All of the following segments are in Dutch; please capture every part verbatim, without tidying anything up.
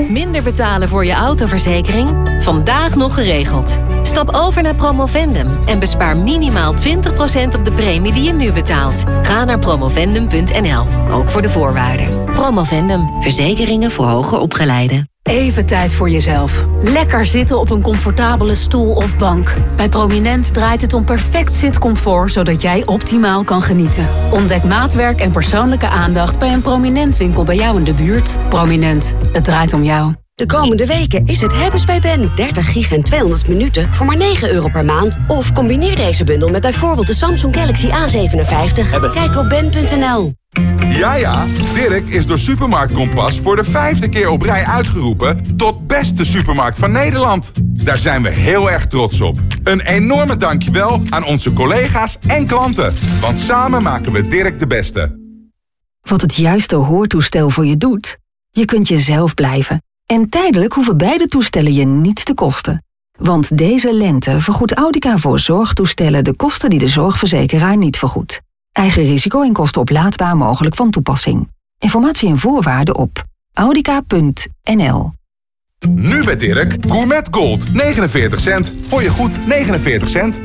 Minder betalen voor je autoverzekering? Vandaag nog geregeld. Stap over naar Promovendum en bespaar minimaal twintig procent op de premie die je nu betaalt. Ga naar promovendum punt n l, ook voor de voorwaarden. Promovendum, verzekeringen voor hoger opgeleiden. Even tijd voor jezelf. Lekker zitten op een comfortabele stoel of bank. Bij Prominent draait het om perfect zitcomfort, zodat jij optimaal kan genieten. Ontdek maatwerk en persoonlijke aandacht bij een Prominent winkel bij jou in de buurt. Prominent, het draait om jou. De komende weken is het hebben's bij Ben. dertig gig en tweehonderd minuten voor maar negen euro per maand. Of combineer deze bundel met bijvoorbeeld de Samsung Galaxy A zevenenvijftig. Hebben. Kijk op ben punt n l. Ja, ja, Dirk is door Supermarkt Kompas voor de vijfde keer op rij uitgeroepen tot beste supermarkt van Nederland. Daar zijn we heel erg trots op. Een enorme dankjewel aan onze collega's en klanten. Want samen maken we Dirk de beste. Wat het juiste hoortoestel voor je doet? Je kunt jezelf blijven. En tijdelijk hoeven beide toestellen je niets te kosten. Want deze lente vergoedt Audica voor zorgtoestellen de kosten die de zorgverzekeraar niet vergoedt. Eigen risico en kosten oplaadbaar mogelijk van toepassing. Informatie en voorwaarden op audica punt n l. Nu bij Dirk, Gourmet Gold, negenenveertig cent. Hoor je goed, negenenveertig cent.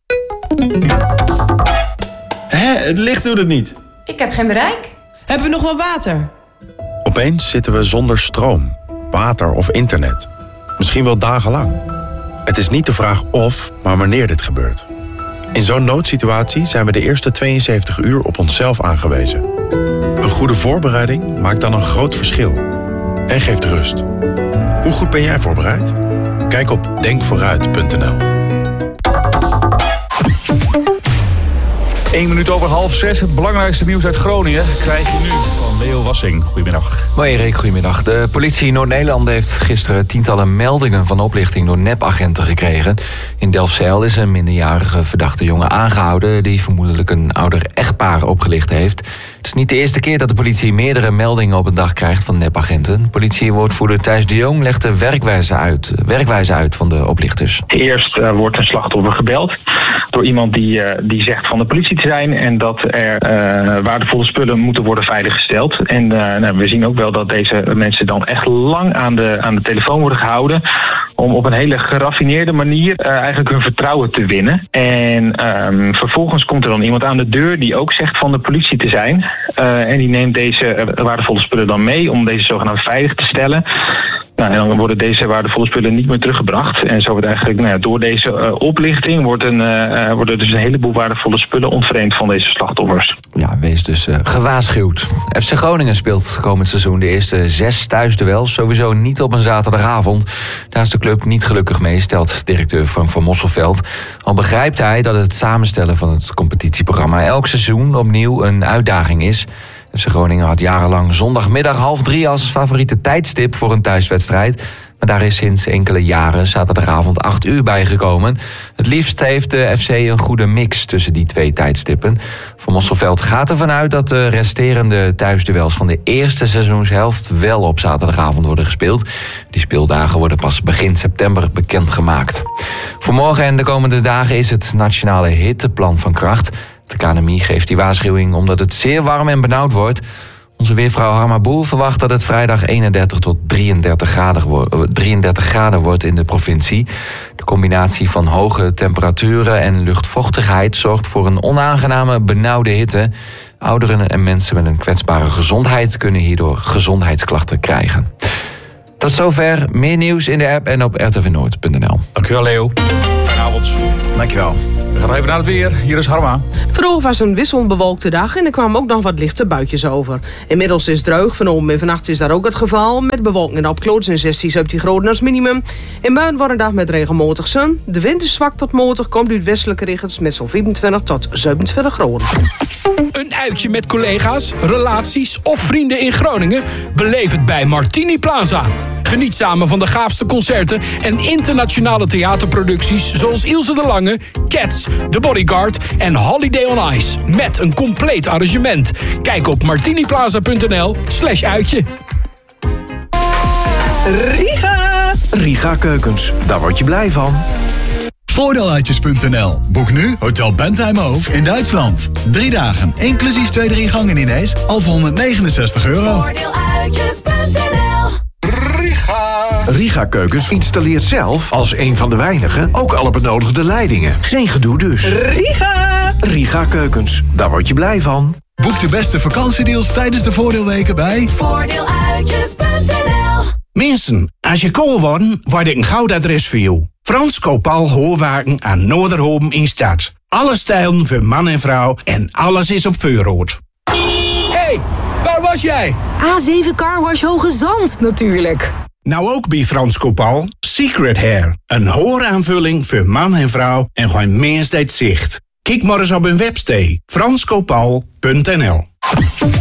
Hé, het licht doet het niet. Ik heb geen bereik. Hebben we nog wel water? Opeens zitten we zonder stroom, water of internet. Misschien wel dagenlang. Het is niet de vraag of, maar wanneer dit gebeurt. In zo'n noodsituatie zijn we de eerste tweeënzeventig uur op onszelf aangewezen. Een goede voorbereiding maakt dan een groot verschil. En geeft rust. Hoe goed ben jij voorbereid? Kijk op denk vooruit punt n l. Eén minuut over half zes. Het belangrijkste nieuws uit Groningen krijg je nu van Leo Wassing. Goedemiddag. Mooi Erik, goedemiddag. De politie Noord-Nederland heeft gisteren tientallen meldingen van oplichting door nepagenten gekregen. In Delfzijl is een minderjarige verdachte jongen aangehouden die vermoedelijk een ouder echtpaar opgelicht heeft. Het is niet de eerste keer dat de politie meerdere meldingen op een dag krijgt van nepagenten. Politiewoordvoerder Thijs de Jong legt de werkwijze uit, werkwijze uit van de oplichters. Eerst uh, wordt een slachtoffer gebeld door iemand die, uh, die zegt van de politie te zijn en dat er uh, waardevolle spullen moeten worden veiliggesteld. En uh, nou, we zien ook wel dat deze mensen dan echt lang aan de, aan de telefoon worden gehouden om op een hele geraffineerde manier uh, eigenlijk hun vertrouwen te winnen. En um, vervolgens komt er dan iemand aan de deur die ook zegt van de politie te zijn. Uh, en die neemt deze uh, waardevolle spullen dan mee om deze zogenaamd veilig te stellen. Nou, en dan worden deze waardevolle spullen niet meer teruggebracht. En zo wordt eigenlijk nou ja, door deze uh, oplichting wordt een, uh, worden dus een heleboel waardevolle spullen ontvreemd van deze slachtoffers. Ja, wees dus uh, gewaarschuwd. F C Groningen speelt komend seizoen de eerste zes thuisduels. Sowieso niet op een zaterdagavond. Daar is de club niet gelukkig mee, stelt directeur Frank van Mosselveld. Al begrijpt hij dat het samenstellen van het competitieprogramma elk seizoen opnieuw een uitdaging is. F C Groningen had jarenlang zondagmiddag half drie als favoriete tijdstip voor een thuiswedstrijd. Maar daar is sinds enkele jaren zaterdagavond acht uur bijgekomen. Het liefst heeft de F C een goede mix tussen die twee tijdstippen. Van Mosselveld gaat ervan uit dat de resterende thuisduels van de eerste seizoenshelft wel op zaterdagavond worden gespeeld. Die speeldagen worden pas begin september bekendgemaakt. Voor morgen en de komende dagen is het nationale hitteplan van kracht. De K N M I geeft die waarschuwing omdat het zeer warm en benauwd wordt. Onze weervrouw Harma Boer verwacht dat het vrijdag eenendertig tot drieëndertig graden wordt in de provincie. De combinatie van hoge temperaturen en luchtvochtigheid zorgt voor een onaangename benauwde hitte. Ouderen en mensen met een kwetsbare gezondheid kunnen hierdoor gezondheidsklachten krijgen. Tot zover. Meer nieuws in de app en op r t v noord punt n l. Dankjewel Leo. Fijne avond. Dankjewel. We gaan even naar het weer. Hier is Harma. Vroeger was een wisselbewolkte dag en er kwamen ook nog wat lichte buitjes over. Inmiddels is het droog. Vanavond en vannacht is dat ook het geval. Met bewolking en opklaringen en zestien, zeventien graden als minimum. In Buin wordt een dag met regelmatig zon. De wind is zwak tot matig, komt uit westelijke richtingen met zo'n vierentwintig tot zevenentwintig graden. Een uitje met collega's, relaties of vrienden in Groningen? Beleef het bij Martini Plaza. Geniet samen van de gaafste concerten en internationale theaterproducties zoals Ilse de Lange, Cats, The Bodyguard en Holiday on Ice. Met een compleet arrangement. Kijk op martiniplaza punt n l slash uitje. Riga! Riga Keukens, daar word je blij van. Voordeeluitjes punt n l. Boek nu Hotel Bentheimhof in Duitsland. Drie dagen, inclusief twee drie gangen diners, al voor honderdnegenenzestig euro. Voordeeluitjes punt n l. Riga! Riga Keukens installeert zelf, als een van de weinigen, ook alle benodigde leidingen. Geen gedoe dus. Riga! Riga Keukens, daar word je blij van. Boek de beste vakantiedeals tijdens de voordeelweken bij Voordeeluitjes punt n l. Mensen, als je kool wordt, word ik een goud adres voor jou. Frans Kopal Hoorwaken aan Noorderhoven in Stad. Alle stijlen voor man en vrouw en alles is op voorraad. Hey, waar was jij? A zeven Car Wash Hoge Zand, natuurlijk. Nou ook bij Frans Kopal, Secret Hair. Een hooraanvulling voor man en vrouw en gewoon meest zicht. Kijk maar eens op hun website, frans kopal punt n l.